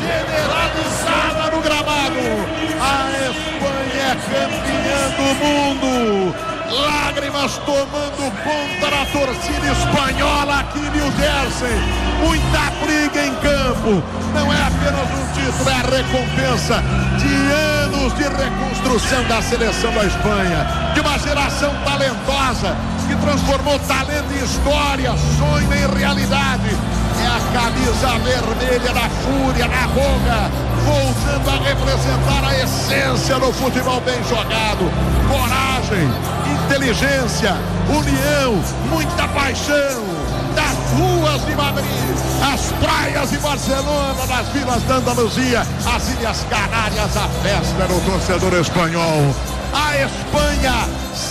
generalizada no gramado. A Espanha é campeã do mundo. Lágrimas tomando conta da torcida espanhola aqui em New Jersey. Muita briga em campo. Não é apenas um título, é a recompensa de anos de reconstrução da seleção da Espanha. De uma geração talentosa que transformou talento em história, sonho em realidade. É a camisa vermelha da fúria, da arroga, voltando a representar a essência do futebol bem jogado. Coragem, inteligência, união, muita paixão. Das ruas de Madrid, as praias de Barcelona, das vilas da Andaluzia, as Ilhas Canárias, a festa do torcedor espanhol. A Espanha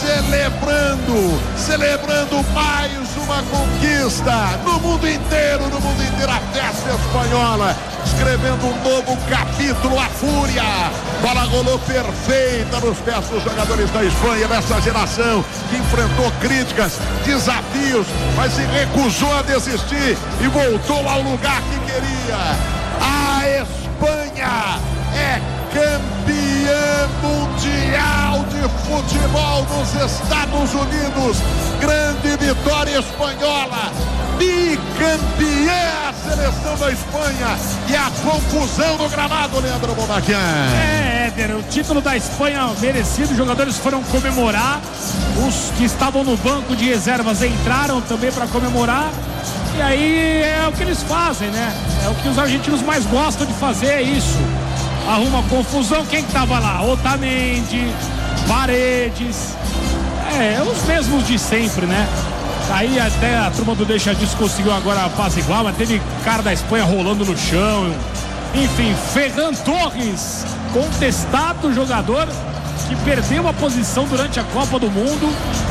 celebrando mais uma conquista no mundo inteiro, a festa espanhola, escrevendo um novo capítulo, a fúria. Bola rolou perfeita nos pés dos jogadores da Espanha, nessa geração que enfrentou críticas, desafios, mas se recusou a desistir e voltou ao lugar que queria. A Espanha é campeã mundial de futebol nos Estados Unidos. Grande vitória espanhola. Bicampeã a seleção da Espanha. E a confusão no gramado, Leandro Bonaquian. Éder, o título da Espanha merecido. Os jogadores foram comemorar. Os que estavam no banco de reservas entraram também para comemorar. E aí é o que eles fazem, né? É o que os argentinos mais gostam de fazer, é isso. Arruma confusão. Quem que tava lá? Otamendi, Paredes, os mesmos de sempre, né? Aí até a turma do Deixa Disso conseguiu agora apaziguar, mas teve cara da Espanha rolando no chão. Enfim, Ferran Torres, contestado jogador que perdeu a posição durante a Copa do Mundo.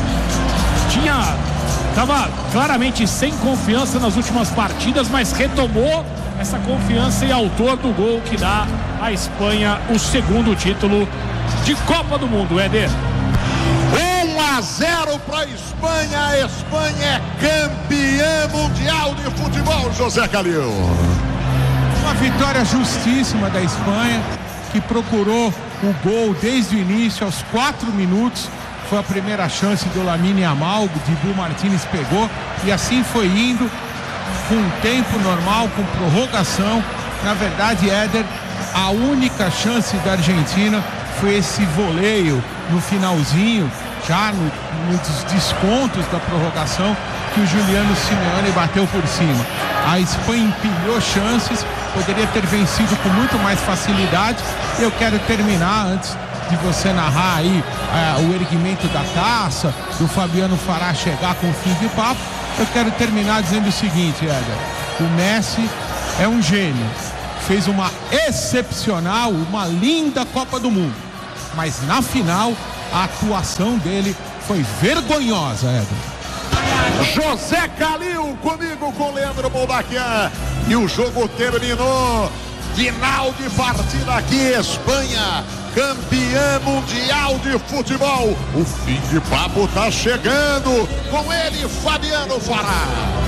Estava claramente sem confiança nas últimas partidas, mas retomou essa confiança e autor do gol que dá à Espanha o segundo título de Copa do Mundo, Éder. 1-0 para a Espanha. A Espanha é campeã mundial de futebol, José Calil. Uma vitória justíssima da Espanha, que procurou o gol desde o início, aos 4 minutos. Foi a primeira chance do Lamine Yamal, o Dibu Martínez pegou, e assim foi indo, com tempo normal, com prorrogação. Na verdade, Éder, a única chance da Argentina foi esse voleio no finalzinho, já nos descontos da prorrogação, que o Juliano Simeone bateu por cima. A Espanha empilhou chances, poderia ter vencido com muito mais facilidade. Eu quero terminar, antes de você narrar aí o erguimento da taça, do Fabiano Fará chegar com o fim de papo, eu quero terminar dizendo o seguinte, Éder: o Messi é um gênio, fez uma excepcional, uma linda Copa do Mundo, mas na final a atuação dele foi vergonhosa, Éder. José Calil comigo, com Leandro Boldaquian, e o jogo terminou. Final de partida aqui, Espanha, campeã mundial de futebol. O fim de papo tá chegando, com ele, Fabiano Fará.